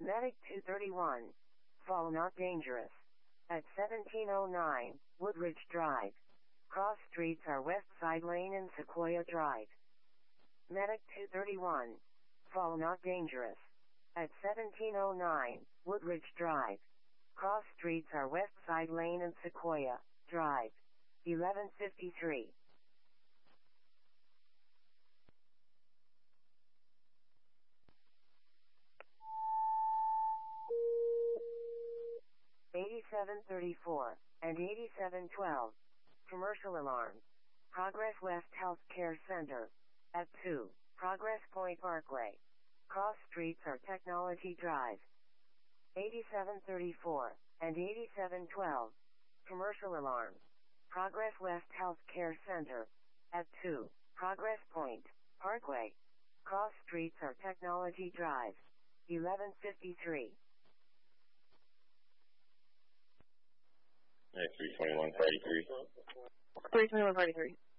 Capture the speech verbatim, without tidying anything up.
Medic two thirty-one. Fall not dangerous. At seventeen oh nine, Woodridge Drive. Cross streets are West Side Lane and Sequoia Drive. Medic two thirty-one. Fall not dangerous. At seventeen oh nine, Woodridge Drive. Cross streets are West Side Lane and Sequoia Drive. eleven fifty-three. eighty-seven thirty-four and eighty-seven twelve. Commercial alarm. Progress West Health Care Center. At two. Progress Point Parkway. Cross streets are Technology Drive. eighty-seven thirty-four and eighty-seven twelve. Commercial alarm. Progress West Health Care Center. At two. Progress Point Parkway. Cross streets are Technology Drive. eleven fifty-three. three twenty-one forty-three. three twenty-one forty-three.